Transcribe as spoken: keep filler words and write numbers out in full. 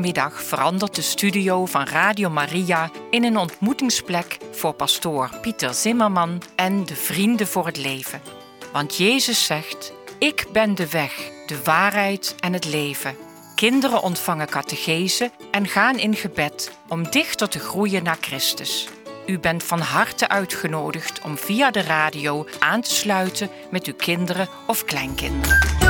middag verandert de studio van Radio Maria in een ontmoetingsplek voor pastoor Pieter Zimmerman en de Vrienden voor het Leven. Want Jezus zegt: ik ben de weg, de waarheid en het leven. Kinderen ontvangen catechese en gaan in gebed om dichter te groeien naar Christus. U bent van harte uitgenodigd om via de radio aan te sluiten met uw kinderen of kleinkinderen.